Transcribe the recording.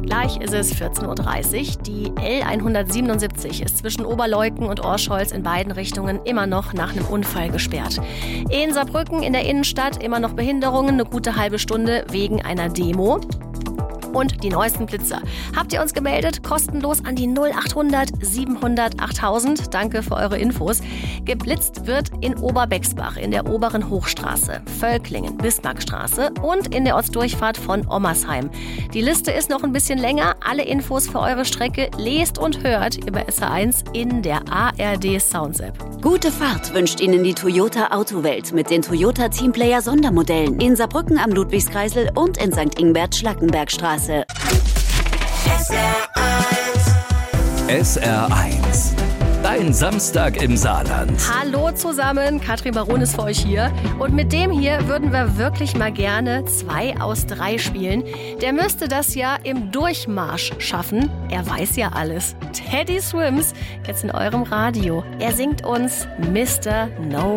Gleich ist es 14.30 Uhr. Die L177 ist zwischen Oberleuken und Orscholz in beiden Richtungen immer noch nach einem Unfall gesperrt. In Saarbrücken in der Innenstadt immer noch Behinderungen, eine gute halbe Stunde wegen einer Demo. Und die neuesten Blitzer. Habt ihr uns gemeldet? Kostenlos an die 0800 700 8000. Danke für eure Infos. Geblitzt wird in Oberbexbach in der oberen Hochstraße, Völklingen, Bismarckstraße und in der Ortsdurchfahrt von Ommersheim. Die Liste ist noch ein bisschen länger. Alle Infos für eure Strecke lest und hört über SR1 in der ARD Sounds App. Gute Fahrt wünscht Ihnen die Toyota Autowelt mit den Toyota Teamplayer Sondermodellen in Saarbrücken am Ludwigskreisel und in St. Ingbert Schlackenbergstraße. SR1. Dein Samstag im Saarland. Hallo zusammen, Katrin Baron ist für euch hier. Und mit dem hier würden wir wirklich mal gerne 2 aus 3 spielen. Der müsste das ja im Durchmarsch schaffen. Er weiß ja alles. Teddy Swims, jetzt in eurem Radio. Er singt uns Mr. No